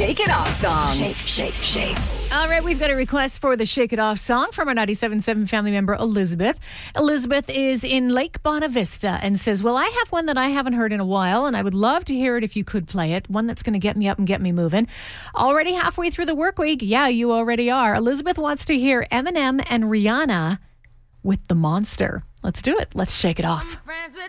Shake It Off song. Shake, shake, shake. All right, we've got a request for the Shake It Off song from our 97.7 family member, Elizabeth. Elizabeth is in Lake Bonavista and says, well, I have one that I haven't heard in a while, and I would love to hear it if you could play it. One that's going to get me up and get me moving. Already halfway through the work week. Yeah, you already are. Elizabeth wants to hear Eminem and Rihanna with The Monster. Let's do it. Let's shake it off. Friends with